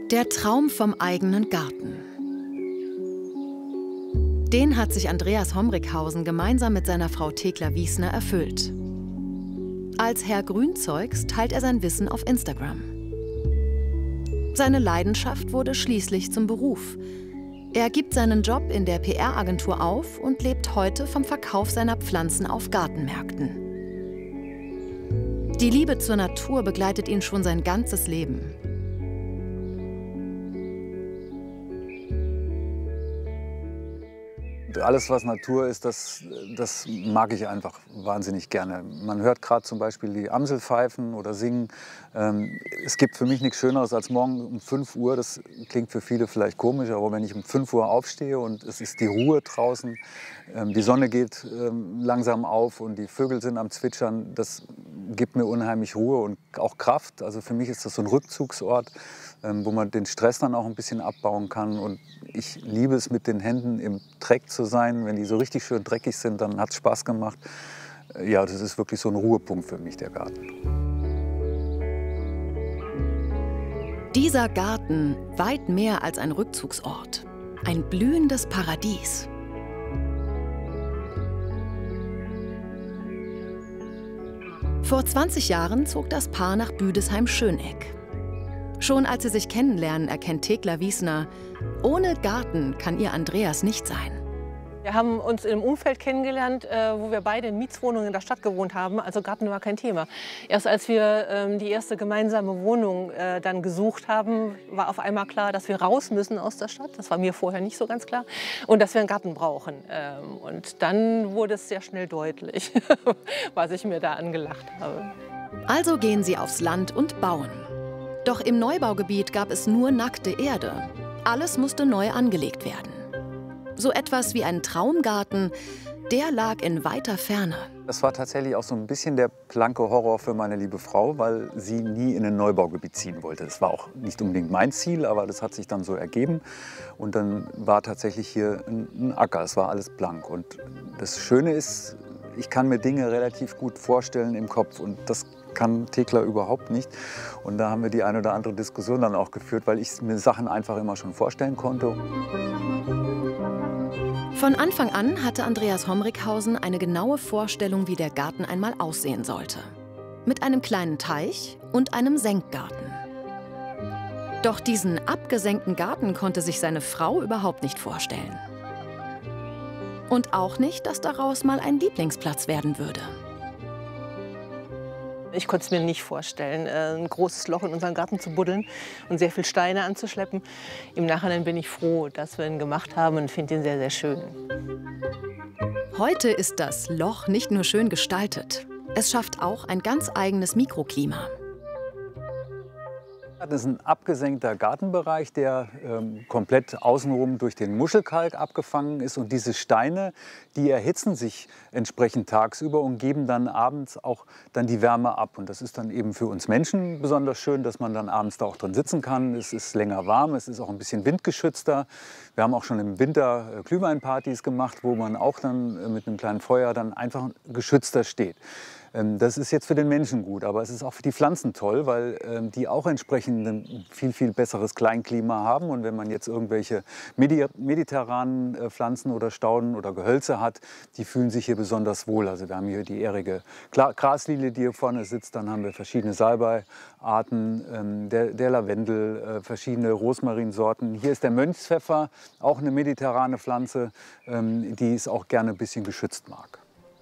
Der Traum vom eigenen Garten. Den hat sich Andreas Homrichhausen gemeinsam mit seiner Frau Thekla Wiesner erfüllt. Als Herr Grünzeugs teilt er sein Wissen auf Instagram. Seine Leidenschaft wurde schließlich zum Beruf. Er gibt seinen Job in der PR-Agentur auf und lebt heute vom Verkauf seiner Pflanzen auf Gartenmärkten. Die Liebe zur Natur begleitet ihn schon sein ganzes Leben. Alles, was Natur ist, das mag ich einfach wahnsinnig gerne. Man hört gerade zum Beispiel die Amsel pfeifen oder singen. Es gibt für mich nichts Schöneres als morgen um 5 Uhr. Das klingt für viele vielleicht komisch, aber wenn ich um 5 Uhr aufstehe und es ist die Ruhe draußen, die Sonne geht langsam auf und die Vögel sind am Zwitschern, das gibt mir unheimlich Ruhe und auch Kraft. Also für mich ist das so ein Rückzugsort, wo man den Stress dann auch ein bisschen abbauen kann. Und ich liebe es, mit den Händen im Dreck zu sein. Wenn die so richtig schön dreckig sind, dann hat es Spaß gemacht. Ja, das ist wirklich so ein Ruhepunkt für mich, der Garten. Dieser Garten weit mehr als ein Rückzugsort. Ein blühendes Paradies. Vor 20 Jahren zog das Paar nach Büdesheim-Schöneck. Schon als sie sich kennenlernen, erkennt Thekla Wiesner, ohne Garten kann ihr Andreas nicht sein. Wir haben uns im Umfeld kennengelernt, wo wir beide in Mietswohnungen in der Stadt gewohnt haben. Also Garten war kein Thema. Erst als wir die erste gemeinsame Wohnung dann gesucht haben, war auf einmal klar, dass wir raus müssen aus der Stadt. Das war mir vorher nicht so ganz klar. Und dass wir einen Garten brauchen. Und dann wurde es sehr schnell deutlich, was ich mir da angelacht habe. Also gehen sie aufs Land und bauen. Doch im Neubaugebiet gab es nur nackte Erde. Alles musste neu angelegt werden. So etwas wie ein Traumgarten, der lag in weiter Ferne. Das war tatsächlich auch so ein bisschen der blanke Horror für meine liebe Frau, weil sie nie in ein Neubaugebiet ziehen wollte. Das war auch nicht unbedingt mein Ziel, aber das hat sich dann so ergeben. Und dann war tatsächlich hier ein Acker, es war alles blank. Und das Schöne ist, ich kann mir Dinge relativ gut vorstellen im Kopf und das kann Thekla überhaupt nicht. Und da haben wir die eine oder andere Diskussion dann auch geführt, weil ich mir Sachen einfach immer schon vorstellen konnte. Von Anfang an hatte Andreas Homrichhausen eine genaue Vorstellung, wie der Garten einmal aussehen sollte. Mit einem kleinen Teich und einem Senkgarten. Doch diesen abgesenkten Garten konnte sich seine Frau überhaupt nicht vorstellen. Und auch nicht, dass daraus mal ein Lieblingsplatz werden würde. Ich konnte es mir nicht vorstellen, ein großes Loch in unseren Garten zu buddeln und sehr viel Steine anzuschleppen. Im Nachhinein bin ich froh, dass wir ihn gemacht haben und finde ihn sehr, sehr schön. Heute ist das Loch nicht nur schön gestaltet, es schafft auch ein ganz eigenes Mikroklima. Das ist ein abgesenkter Gartenbereich, der komplett außenrum durch den Muschelkalk abgefangen ist. Und diese Steine, die erhitzen sich entsprechend tagsüber und geben dann abends auch dann die Wärme ab. Und das ist dann eben für uns Menschen besonders schön, dass man dann abends da auch drin sitzen kann. Es ist länger warm, es ist auch ein bisschen windgeschützter. Wir haben auch schon im Winter Glühweinpartys gemacht, wo man auch dann mit einem kleinen Feuer dann einfach geschützter steht. Das ist jetzt für den Menschen gut, aber es ist auch für die Pflanzen toll, weil die auch entsprechend ein viel, viel besseres Kleinklima haben. Und wenn man jetzt irgendwelche mediterranen Pflanzen oder Stauden oder Gehölze hat, die fühlen sich hier besonders wohl. Also wir haben hier die ährige Graslilie, die hier vorne sitzt. Dann haben wir verschiedene Salbeiarten, der Lavendel, verschiedene Rosmarinsorten. Hier ist der Mönchspfeffer, auch eine mediterrane Pflanze, die es auch gerne ein bisschen geschützt mag.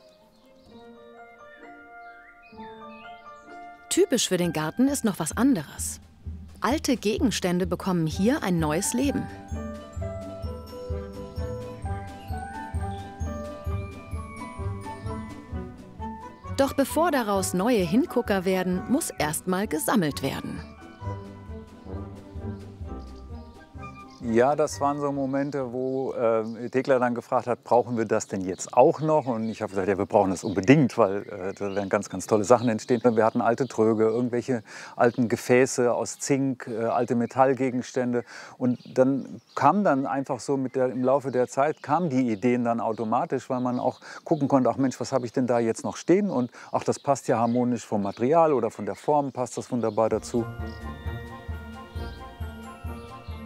Typisch für den Garten ist noch was anderes. Alte Gegenstände bekommen hier ein neues Leben. Doch bevor daraus neue Hingucker werden, muss erstmal gesammelt werden. Ja, das waren so Momente, wo Thekla dann gefragt hat, brauchen wir das denn jetzt auch noch? Und ich habe gesagt, ja, wir brauchen das unbedingt, weil da werden ganz, ganz tolle Sachen entstehen. Wir hatten alte Tröge, irgendwelche alten Gefäße aus Zink, alte Metallgegenstände. Und dann kam dann einfach so im Laufe der Zeit, kamen die Ideen dann automatisch, weil man auch gucken konnte, ach Mensch, was habe ich denn da jetzt noch stehen? Und ach, das passt ja harmonisch vom Material oder von der Form, passt das wunderbar dazu.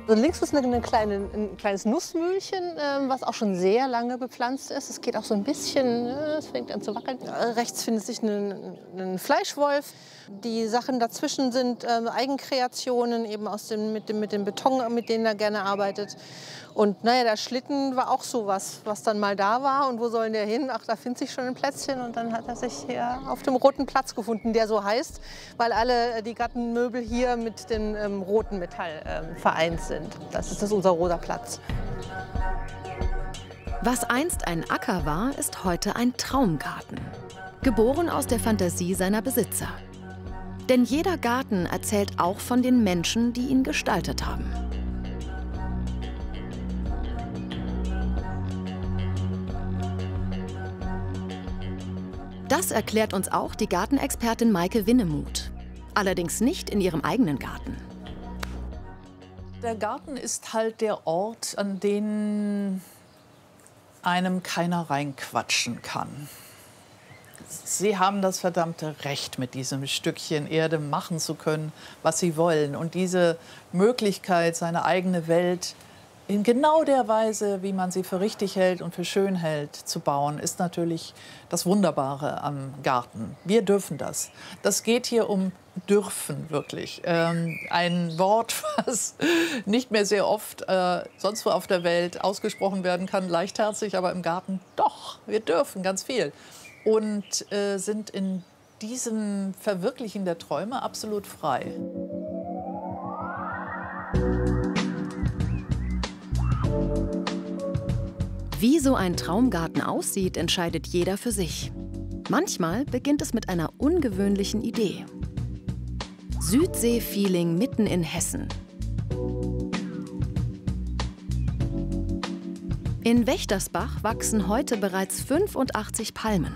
Also links ist ein kleines Nussmühlchen, was auch schon sehr lange bepflanzt ist. Es geht auch so ein bisschen, es fängt an zu wackeln. Rechts findet sich ein Fleischwolf. Die Sachen dazwischen sind Eigenkreationen, eben mit dem Beton, mit denen er gerne arbeitet. Und naja, der Schlitten war auch so was dann mal da war. Und wo soll der hin? Ach, da findet sich schon ein Plätzchen. Und dann hat er sich hier auf dem roten Platz gefunden, der so heißt, weil alle die Gartenmöbel hier mit dem roten Metall vereint sind. Das ist unser roter Platz. Was einst ein Acker war, ist heute ein Traumgarten. Geboren aus der Fantasie seiner Besitzer. Denn jeder Garten erzählt auch von den Menschen, die ihn gestaltet haben. Das erklärt uns auch die Gartenexpertin Maike Winnemuth. Allerdings nicht in ihrem eigenen Garten. Der Garten ist halt der Ort, an den einem keiner reinquatschen kann. Sie haben das verdammte Recht, mit diesem Stückchen Erde machen zu können, was Sie wollen. Und diese Möglichkeit, seine eigene Welt in genau der Weise, wie man sie für richtig hält und für schön hält, zu bauen, ist natürlich das Wunderbare am Garten. Wir dürfen das. Das geht hier um dürfen, wirklich. Ein Wort, was nicht mehr sehr oft sonst wo auf der Welt ausgesprochen werden kann, leichtherzig, aber im Garten doch. Wir dürfen ganz viel. Und sind in diesem Verwirklichen der Träume absolut frei. Wie so ein Traumgarten aussieht, entscheidet jeder für sich. Manchmal beginnt es mit einer ungewöhnlichen Idee. Südsee-Feeling mitten in Hessen. In Wächtersbach wachsen heute bereits 85 Palmen.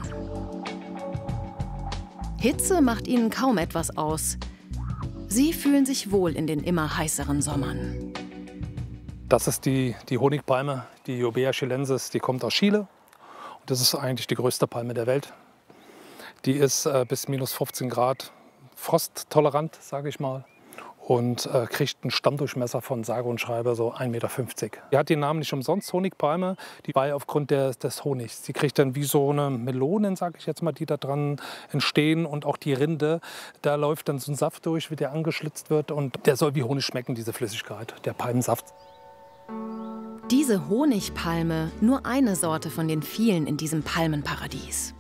Hitze macht ihnen kaum etwas aus. Sie fühlen sich wohl in den immer heißeren Sommern. Das ist die Honigpalme, die Jobea chilensis, die kommt aus Chile. Und das ist eigentlich die größte Palme der Welt. Die ist bis minus 15 Grad frosttolerant, sage ich mal. Und kriegt einen Stammdurchmesser von sage und schreibe so 1,50 Meter. Die hat den Namen nicht umsonst, Honigpalme, die bei aufgrund des Honigs. Die kriegt dann wie so eine Melonen, sage ich jetzt mal, die da dran entstehen. Und auch die Rinde, da läuft dann so ein Saft durch, wie der angeschlitzt wird. Und der soll wie Honig schmecken, diese Flüssigkeit, der Palmensaft. Diese Honigpalme, nur eine Sorte von den vielen in diesem Palmenparadies.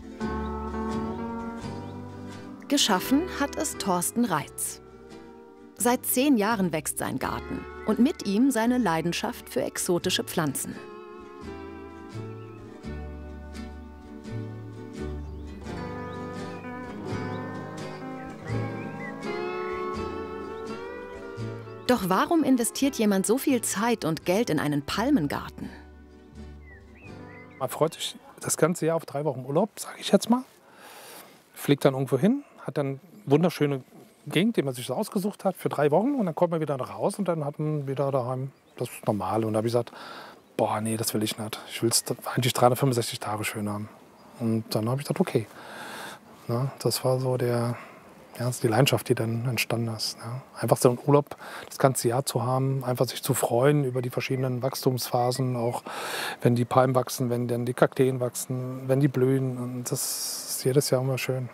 Geschaffen hat es Thorsten Reitz. Seit 10 Jahren wächst sein Garten und mit ihm seine Leidenschaft für exotische Pflanzen. Doch warum investiert jemand so viel Zeit und Geld in einen Palmengarten? Man freut sich das ganze Jahr auf 3 Wochen Urlaub, sage ich jetzt mal. Fliegt dann irgendwo hin, hat dann wunderschöne Gegend, die man sich so ausgesucht hat, für 3 Wochen. Und dann kommt man wieder nach Hause und dann hat man wieder daheim das Normale. Und da habe ich gesagt, boah, nee, das will ich nicht. Ich will es eigentlich 365 Tage schön haben. Und dann habe ich gesagt, okay. Na, das war so das ist die Leidenschaft, die dann entstanden ist. Ja. Einfach so einen Urlaub das ganze Jahr zu haben, einfach sich zu freuen über die verschiedenen Wachstumsphasen, auch wenn die Palmen wachsen, wenn dann die Kakteen wachsen, wenn die blühen. Und das ist jedes Jahr immer schön.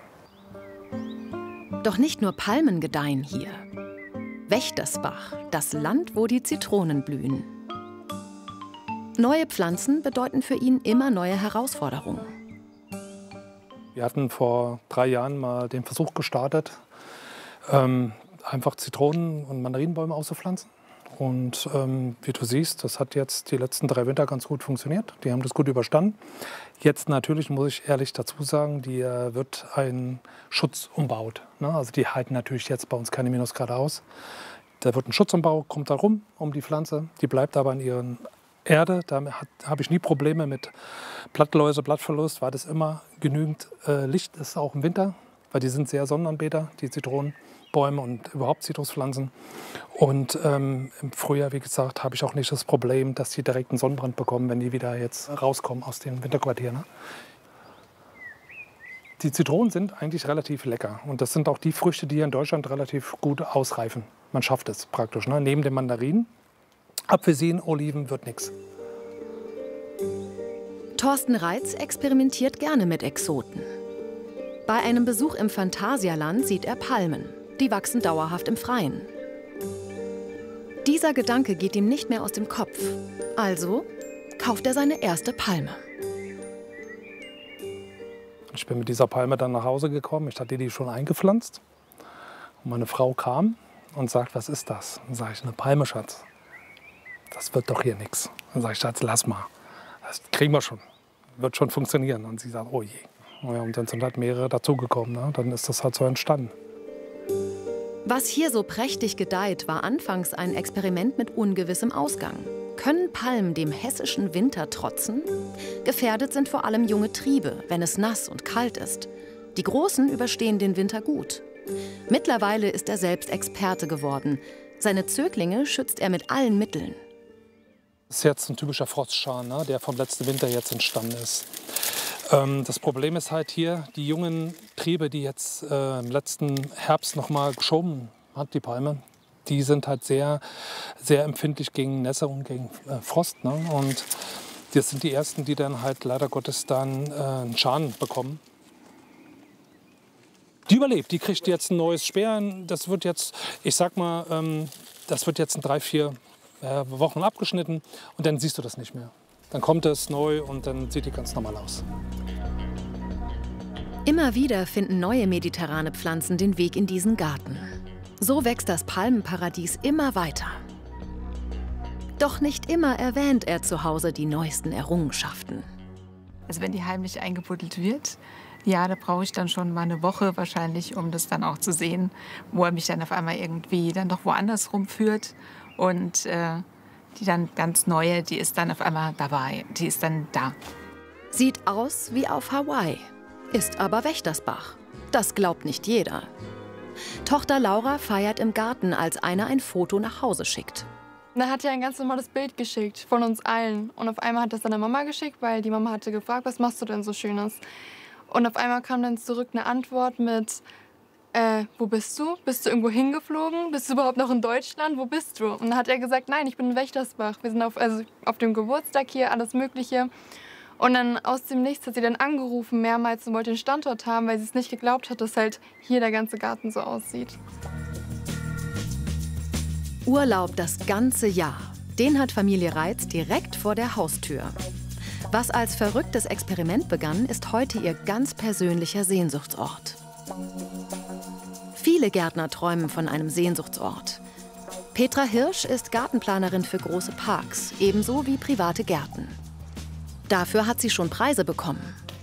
Doch nicht nur Palmen gedeihen hier. Wächtersbach, das Land, wo die Zitronen blühen. Neue Pflanzen bedeuten für ihn immer neue Herausforderungen. Wir hatten vor 3 Jahren mal den Versuch gestartet, einfach Zitronen- und Mandarinenbäume auszupflanzen. Und wie du siehst, das hat jetzt die letzten 3 Winter ganz gut funktioniert. Die haben das gut überstanden. Jetzt natürlich, muss ich ehrlich dazu sagen, die wird ein Schutz umbaut. Ne? Also die halten natürlich jetzt bei uns keine Minusgrade aus. Da wird ein Schutzumbau, kommt da rum um die Pflanze. Die bleibt aber an ihren Erde. Da habe ich nie Probleme mit Blattläuse, Blattverlust, weil das immer genügend Licht ist, auch im Winter. Weil die sind sehr Sonnenanbeter, die Zitronenbäume und überhaupt Zitruspflanzen. Und im Frühjahr, wie gesagt, habe ich auch nicht das Problem, dass die direkt einen Sonnenbrand bekommen, wenn die wieder jetzt rauskommen aus dem Winterquartier. Ne? Die Zitronen sind eigentlich relativ lecker. Und das sind auch die Früchte, die hier in Deutschland relativ gut ausreifen. Man schafft es praktisch. Ne? Neben den Mandarinen Apfelsinen, Oliven wird nichts. Thorsten Reitz experimentiert gerne mit Exoten. Bei einem Besuch im Phantasialand sieht er Palmen. Die wachsen dauerhaft im Freien. Dieser Gedanke geht ihm nicht mehr aus dem Kopf. Also kauft er seine erste Palme. Ich bin mit dieser Palme dann nach Hause gekommen. Ich hatte die schon eingepflanzt. Und meine Frau kam und sagt, was ist das? Dann sage ich, eine Palme, Schatz. Das wird doch hier nichts. Dann sage ich, Schatz, lass mal. Das kriegen wir schon. Wird schon funktionieren. Und sie sagt, oh je. Ja, und dann sind halt mehrere dazugekommen. Ne? Dann ist das halt so entstanden. Was hier so prächtig gedeiht, war anfangs ein Experiment mit ungewissem Ausgang. Können Palmen dem hessischen Winter trotzen? Gefährdet sind vor allem junge Triebe, wenn es nass und kalt ist. Die Großen überstehen den Winter gut. Mittlerweile ist er selbst Experte geworden. Seine Zöglinge schützt er mit allen Mitteln. Das ist jetzt ein typischer Frostscharn, ne, der vom letzten Winter jetzt entstanden ist. Das Problem ist halt hier, die jungen Triebe, die jetzt im letzten Herbst noch mal geschoben hat, die Palme, die sind halt sehr, sehr empfindlich gegen Nässe und gegen Frost. Ne? Und das sind die ersten, die dann halt leider Gottes dann einen Schaden bekommen. Die überlebt, die kriegt jetzt ein neues Speer. Das wird jetzt, ich sag mal, das wird jetzt in 3-4 Wochen abgeschnitten und dann siehst du das nicht mehr. Dann kommt es neu und dann sieht die ganz normal aus. Immer wieder finden neue mediterrane Pflanzen den Weg in diesen Garten. So wächst das Palmenparadies immer weiter. Doch nicht immer erwähnt er zu Hause die neuesten Errungenschaften. Also wenn die heimlich eingebuddelt wird, ja, da brauche ich dann schon mal eine Woche wahrscheinlich, um das dann auch zu sehen, wo er mich dann auf einmal irgendwie dann doch woanders rumführt. Und die dann ganz neue, die ist dann auf einmal dabei, die ist dann da. Sieht aus wie auf Hawaii, ist aber Wächtersbach. Das glaubt nicht jeder. Tochter Laura feiert im Garten, als einer ein Foto nach Hause schickt. Da hat er ein ganz normales Bild geschickt von uns allen. Und auf einmal hat das seine Mama geschickt, weil die Mama hatte gefragt, was machst du denn so Schönes? Und auf einmal kam dann zurück eine Antwort mit, wo bist du? Bist du irgendwo hingeflogen? Bist du überhaupt noch in Deutschland? Wo bist du? Und dann hat er gesagt, nein, ich bin in Wächtersbach. Wir sind auf dem Geburtstag hier, alles Mögliche. Und dann aus dem Nichts hat sie dann angerufen mehrmals und wollte den Standort haben, weil sie es nicht geglaubt hat, dass halt hier der ganze Garten so aussieht. Urlaub das ganze Jahr. Den hat Familie Reitz direkt vor der Haustür. Was als verrücktes Experiment begann, ist heute ihr ganz persönlicher Sehnsuchtsort. Viele Gärtner träumen von einem Sehnsuchtsort. Petra Hirsch ist Gartenplanerin für große Parks, ebenso wie private Gärten. Dafür hat sie schon Preise bekommen.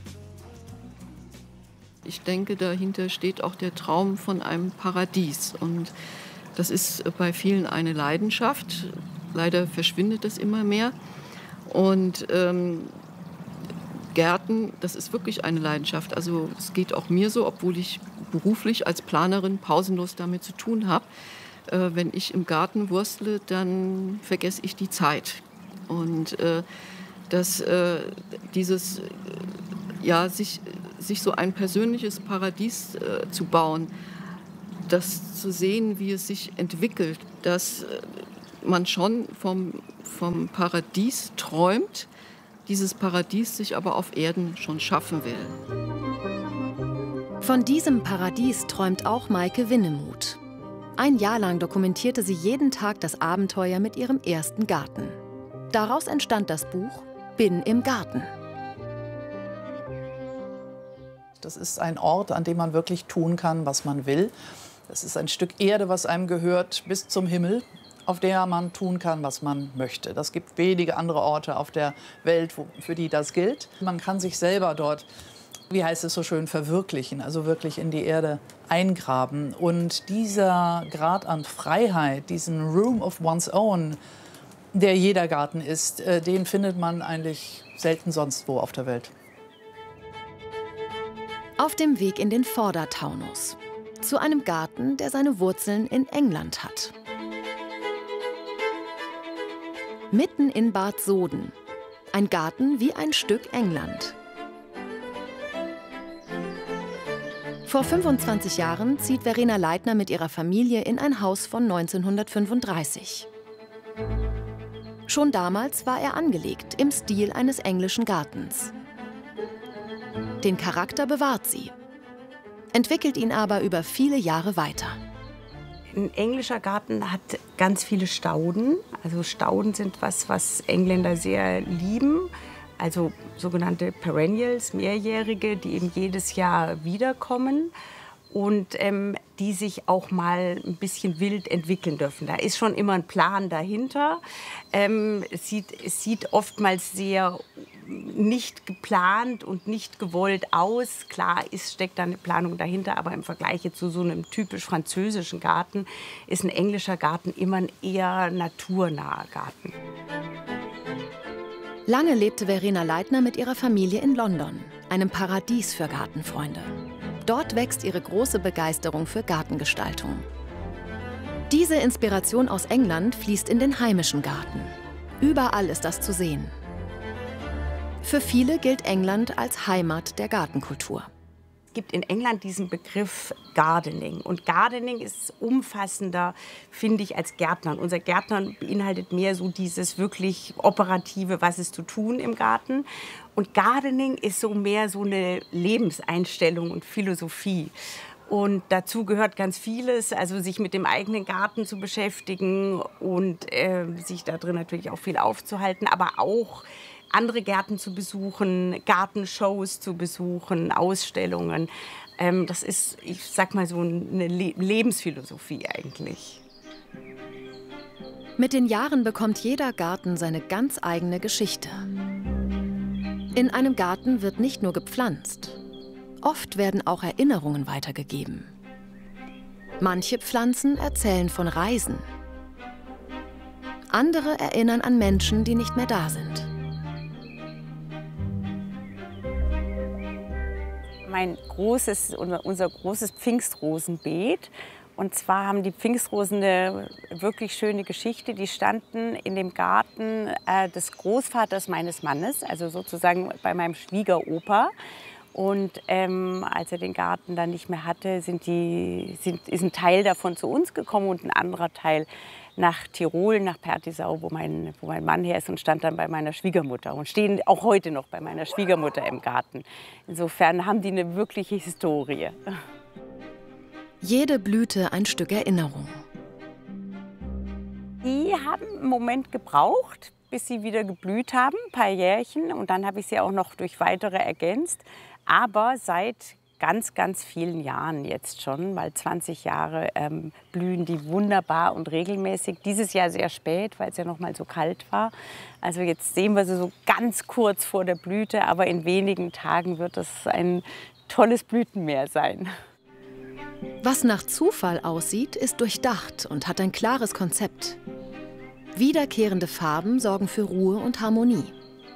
Ich denke, dahinter steht auch der Traum von einem Paradies. Und das ist bei vielen eine Leidenschaft. Leider verschwindet das immer mehr. Und Gärten, das ist wirklich eine Leidenschaft. Also es geht auch mir so, obwohl ich beruflich als Planerin pausenlos damit zu tun habe. Wenn ich im Garten wurstle, dann vergesse ich die Zeit. Und sich so ein persönliches Paradies zu bauen, das zu sehen, wie es sich entwickelt, dass man schon vom Paradies träumt, dieses Paradies sich aber auf Erden schon schaffen will. Von diesem Paradies träumt auch Maike Winnemuth. Ein Jahr lang dokumentierte sie jeden Tag das Abenteuer mit ihrem ersten Garten. Daraus entstand das Buch Bin im Garten. Das ist ein Ort, an dem man wirklich tun kann, was man will. Das ist ein Stück Erde, was einem gehört, bis zum Himmel, auf der man tun kann, was man möchte. Das gibt wenige andere Orte auf der Welt, für die das gilt. Man kann sich selber dort, wie heißt es so schön, verwirklichen, also wirklich in die Erde eingraben. Und dieser Grad an Freiheit, diesen Room of one's own, der jeder Garten ist, den findet man eigentlich selten sonst wo auf der Welt. Auf dem Weg in den Vordertaunus. Zu einem Garten, der seine Wurzeln in England hat. Mitten in Bad Soden. Ein Garten wie ein Stück England. Vor 25 Jahren zieht Verena Leitner mit ihrer Familie in ein Haus von 1935. Schon damals war er angelegt im Stil eines englischen Gartens. Den Charakter bewahrt sie, entwickelt ihn aber über viele Jahre weiter. Ein englischer Garten hat ganz viele Stauden. Also Stauden sind was Engländer sehr lieben. Also sogenannte Perennials, mehrjährige, die eben jedes Jahr wiederkommen und die sich auch mal ein bisschen wild entwickeln dürfen. Da ist schon immer ein Plan dahinter. Es sieht oftmals sehr nicht geplant und nicht gewollt aus. Klar steckt da eine Planung dahinter, aber im Vergleich zu so einem typisch französischen Garten ist ein englischer Garten immer ein eher naturnaher Garten. Lange lebte Verena Leitner mit ihrer Familie in London, einem Paradies für Gartenfreunde. Dort wächst ihre große Begeisterung für Gartengestaltung. Diese Inspiration aus England fließt in den heimischen Garten. Überall ist das zu sehen. Für viele gilt England als Heimat der Gartenkultur. Es gibt in England diesen Begriff Gardening. Und Gardening ist umfassender, finde ich, als Gärtnern. Unser Gärtnern beinhaltet mehr so dieses wirklich Operative, was ist zu tun im Garten. Und Gardening ist so mehr so eine Lebenseinstellung und Philosophie. Und dazu gehört ganz vieles, also sich mit dem eigenen Garten zu beschäftigen und sich da drin natürlich auch viel aufzuhalten, aber auch andere Gärten zu besuchen, Gartenshows zu besuchen, Ausstellungen. Das ist, ich sag mal, so eine Lebensphilosophie eigentlich. Mit den Jahren bekommt jeder Garten seine ganz eigene Geschichte. In einem Garten wird nicht nur gepflanzt. Oft werden auch Erinnerungen weitergegeben. Manche Pflanzen erzählen von Reisen. Andere erinnern an Menschen, die nicht mehr da sind. Unser großes Pfingstrosenbeet. Und zwar haben die Pfingstrosen eine wirklich schöne Geschichte. Die standen in dem Garten des Großvaters meines Mannes, also sozusagen bei meinem Schwiegeropa. Und als er den Garten dann nicht mehr hatte, ist ein Teil davon zu uns gekommen und ein anderer Teil nach Tirol, nach Pertisau, wo mein Mann her ist, und stand dann bei meiner Schwiegermutter und stehen auch heute noch bei meiner Schwiegermutter im Garten. Insofern haben die eine wirkliche Historie. Jede Blüte ein Stück Erinnerung. Die haben einen Moment gebraucht, bis sie wieder geblüht haben, ein paar Jährchen. Und dann habe ich sie auch noch durch weitere ergänzt. Aber seit ganz, ganz vielen Jahren jetzt schon, mal 20 Jahre, blühen die wunderbar und regelmäßig. Dieses Jahr sehr spät, weil es ja noch mal so kalt war. Also jetzt sehen wir sie so ganz kurz vor der Blüte, aber in wenigen Tagen wird es ein tolles Blütenmeer sein. Was nach Zufall aussieht, ist durchdacht und hat ein klares Konzept. Wiederkehrende Farben sorgen für Ruhe und Harmonie.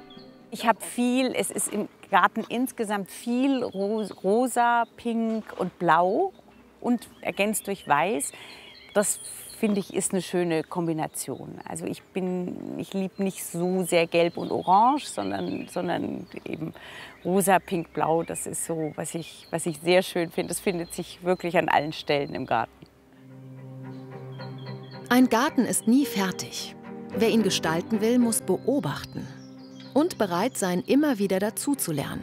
Es ist im Garten insgesamt viel rosa, pink und blau und ergänzt durch weiß. Das finde ich ist eine schöne Kombination. Also ich liebe nicht so sehr gelb und orange, sondern eben rosa, pink, blau. Das ist so, was ich sehr schön finde. Das findet sich wirklich an allen Stellen im Garten. Ein Garten ist nie fertig. Wer ihn gestalten will, muss beobachten und bereit sein, immer wieder dazuzulernen.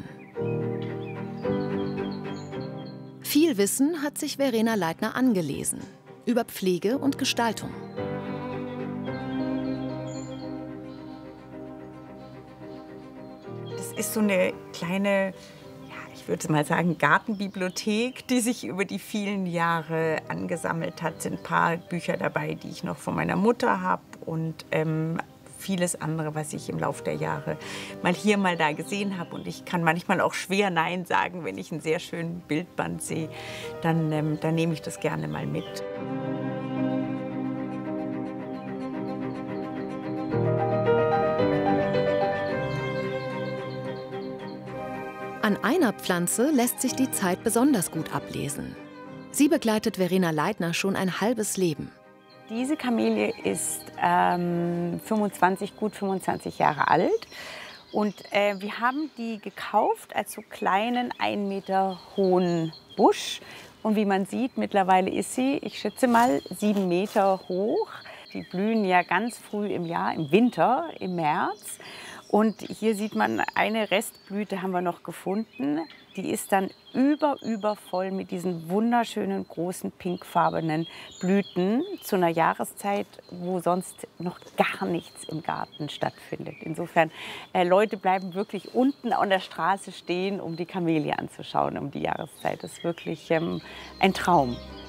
Viel Wissen hat sich Verena Leitner angelesen über Pflege und Gestaltung. Das ist so eine kleine, ich würde mal sagen, Gartenbibliothek, die sich über die vielen Jahre angesammelt hat. Es sind ein paar Bücher dabei, die ich noch von meiner Mutter habe und vieles andere, was ich im Laufe der Jahre mal hier, mal da gesehen habe. Und ich kann manchmal auch schwer Nein sagen, wenn ich einen sehr schönen Bildband sehe, dann nehme ich das gerne mal mit. An einer Pflanze lässt sich die Zeit besonders gut ablesen. Sie begleitet Verena Leitner schon ein halbes Leben. Diese Kamelie ist gut 25 Jahre alt. Und wir haben die gekauft als so kleinen 1 Meter hohen Busch. Und wie man sieht, mittlerweile ist sie, ich schätze mal, 7 Meter hoch. Die blühen ja ganz früh im Jahr, im Winter, im März. Und hier sieht man, eine Restblüte haben wir noch gefunden. Die ist dann übervoll mit diesen wunderschönen, großen, pinkfarbenen Blüten zu einer Jahreszeit, wo sonst noch gar nichts im Garten stattfindet. Insofern, Leute bleiben wirklich unten an der Straße stehen, um die Kamelie anzuschauen um die Jahreszeit. Das ist wirklich ein Traum.